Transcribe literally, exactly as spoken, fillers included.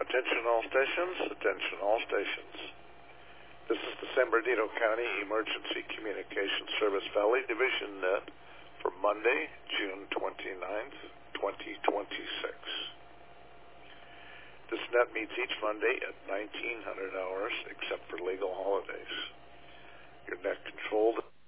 Attention all stations, attention all stations. This is the San Bernardino County Emergency Communications Service Valley Division Net for Monday, June twenty-ninth, twenty twenty-six. This net meets each Monday at nineteen hundred hours except for legal holidays. Your net controlled